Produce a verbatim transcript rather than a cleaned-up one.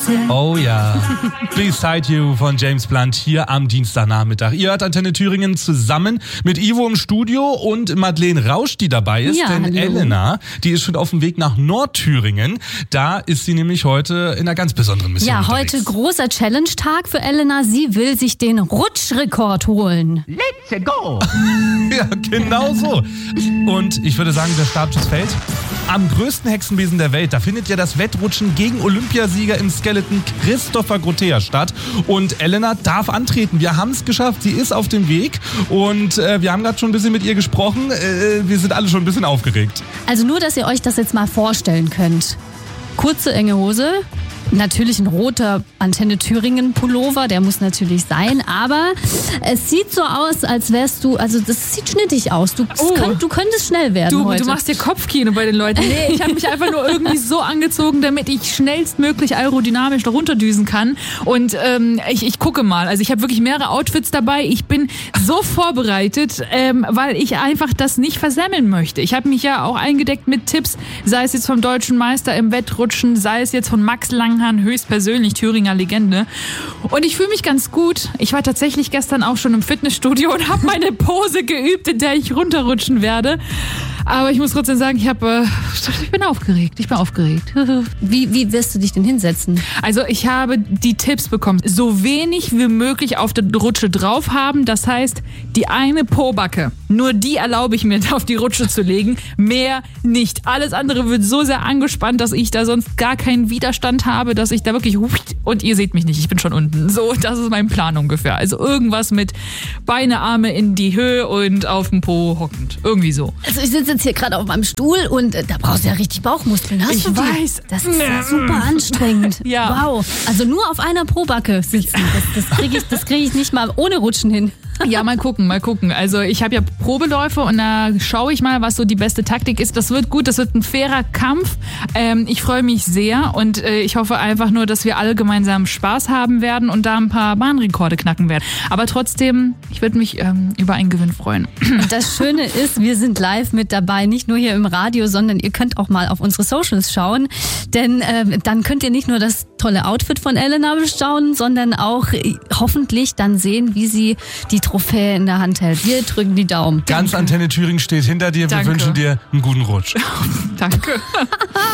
Oh ja. Beside You von James Blunt hier am Dienstagnachmittag. Ihr hört Antenne Thüringen zusammen mit Ivo im Studio und Madeleine Rausch, die dabei ist. Ja, denn hallo. Elena, die ist schon auf dem Weg nach Nordthüringen. Da ist sie nämlich heute in einer ganz besonderen Mission Ja, unterwegs. heute großer Challenge-Tag für Elena. Sie will sich den Rutschrekord holen. Let's go! Ja, genau so. Und ich würde sagen, der Startschuss fällt. Am größten Hexenbesen der Welt, da findet ja das Wettrutschen gegen Olympiasieger im Skeleton Christopher Grotea statt. Und Elena darf antreten. Wir haben es geschafft. Sie ist auf dem Weg. Und äh, wir haben gerade schon ein bisschen mit ihr gesprochen. Äh, wir sind alle schon ein bisschen aufgeregt. Also nur, dass ihr euch das jetzt mal vorstellen könnt. Kurze, enge Hose. Natürlich ein roter Antenne Thüringen Pullover, der muss natürlich sein, aber es sieht so aus, als wärst du, also das sieht schnittig aus. Du, Oh. könnt, du könntest schnell werden Du, heute. du machst dir Kopfkino bei den Leuten. Nee, ich habe mich einfach nur irgendwie so angezogen, damit ich schnellstmöglich aerodynamisch da runterdüsen kann. Und ähm, ich, ich gucke mal. Also ich habe wirklich mehrere Outfits dabei. Ich bin so vorbereitet, ähm, weil ich einfach das nicht versemmeln möchte. Ich habe mich ja auch eingedeckt mit Tipps, sei es jetzt vom deutschen Meister im Wettrutschen, sei es jetzt von Max Langhahn, höchstpersönlich Thüringer Legende. Und ich fühle mich ganz gut. Ich war tatsächlich gestern auch schon im Fitnessstudio und habe meine Pose geübt, in der ich runterrutschen werde. Aber ich muss trotzdem sagen, ich habe, äh, ich bin aufgeregt. Ich bin aufgeregt. Wie, wie wirst du dich denn hinsetzen? Also ich habe die Tipps bekommen, so wenig wie möglich auf der Rutsche drauf haben. Das heißt, die eine Pobacke, nur die erlaube ich mir, auf die Rutsche zu legen. Mehr nicht. Alles andere wird so sehr angespannt, dass ich da sonst gar keinen Widerstand habe, dass ich da wirklich... Und ihr seht mich nicht, ich bin schon unten. So, das ist mein Plan ungefähr. Also irgendwas mit Beine, Arme in die Höhe und auf dem Po hockend. Irgendwie so. Also ich sitze jetzt hier gerade auf meinem Stuhl und äh, da brauchst du ja richtig Bauchmuskeln. Hast Ich du die? weiß. Das ist ja super anstrengend. Ja. Wow. Also nur auf einer Probacke sitzen. Das, das kriege ich, das krieg ich nicht mal ohne Rutschen hin. Ja, mal gucken, mal gucken. Also ich habe ja Probeläufe und da schaue ich mal, was so die beste Taktik ist. Das wird gut, das wird ein fairer Kampf. Ähm, ich freue mich sehr und äh, ich hoffe einfach nur, dass wir alle gemeinsam Spaß haben werden und da ein paar Bahnrekorde knacken werden. Aber trotzdem, ich würde mich ähm, über einen Gewinn freuen. Und das Schöne ist, wir sind live mit dabei, nicht nur hier im Radio, sondern ihr könnt auch mal auf unsere Socials schauen, denn äh, dann könnt ihr nicht nur das tolle Outfit von Elena bestaunen, sondern auch äh, hoffentlich dann sehen, wie sie die Trophäe in der Hand hält. Wir drücken die Daumen. Ganz Antenne Thüringen steht hinter dir. Wir Danke. wünschen dir einen guten Rutsch. Danke.